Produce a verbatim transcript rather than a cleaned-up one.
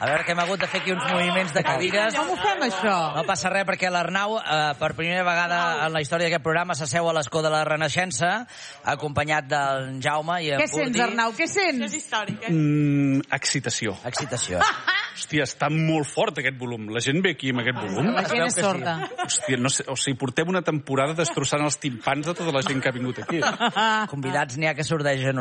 A veure, que hem hagut de fer aquí uns moviments de cadires. Com ho fem, això? No passa res, perquè l'Arnau, eh, per primera vegada en la història d'aquest programa, s'asseu a l'escó de la Renaixença, acompanyat del Jaume i en Què sents, Purdi. Arnau? Què sents? És històric, eh? Mm, excitació. Excitació. Hòstia, està molt fort aquest volum. La gent ve aquí amb aquest volum? La gent és sorda. Hòstia, no sé, o sigui, portem una temporada destrossant els timpans de tota la gent que ha vingut aquí. Convidats n'hi ha que sordegen